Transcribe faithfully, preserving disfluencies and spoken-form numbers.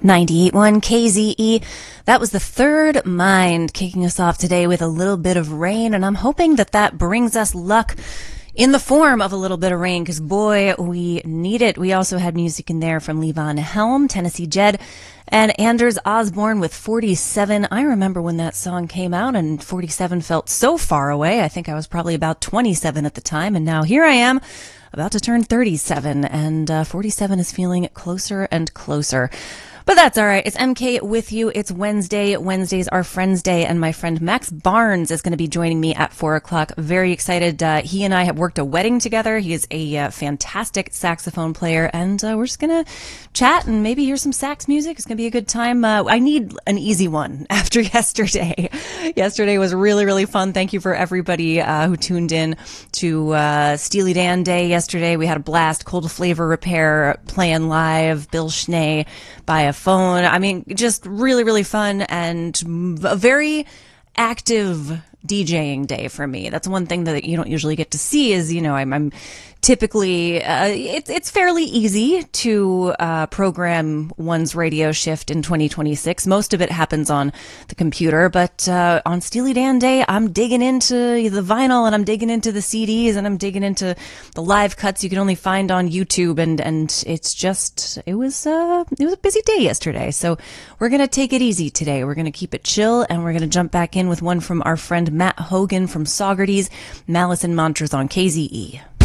ninety-eight point one K Z E. That was The Third Mind kicking us off today with a little bit of rain, and I'm hoping that that brings us luck in the form of a little bit of rain, because boy, we need it. We also had music in there from Levon Helm, Tennessee Jed, and Anders Osborne with forty-seven. I remember when that song came out and forty-seven felt so far away. I think I was probably about twenty-seven at the time, and now here I am about to turn thirty-seven, and uh, forty-seven is feeling closer and closer. But that's all right. It's M K with you. It's Wednesday. Wednesdays are Friends Day, and my friend Max Barnes is going to be joining me at four o'clock. Very excited. Uh, he and I have worked a wedding together. He is a uh, fantastic saxophone player, and uh, we're just going to chat and maybe hear some sax music. It's going to be a good time. Uh, I need an easy one after yesterday. Yesterday was really, really fun. Thank you for everybody uh, who tuned in to uh, Steely Dan Day yesterday. We had a blast. Cold Flavor Repair playing live. Bill Schnee by a phone. I mean, just really, really fun and a very active DJing day for me. That's one thing that you don't usually get to see is, you know, I'm, I'm typically, uh, it's, it's fairly easy to, uh, program one's radio shift in twenty twenty-six. Most of it happens on the computer, but, uh, on Steely Dan Day, I'm digging into the vinyl and I'm digging into the C Ds and I'm digging into the live cuts you can only find on YouTube. And, and it's just, it was, uh, it was a busy day yesterday. So we're going to take it easy today. We're going to keep it chill, and we're going to jump back in with one from our friend Matt Hogan from Saugerties, Malice and Mantras on K Z E.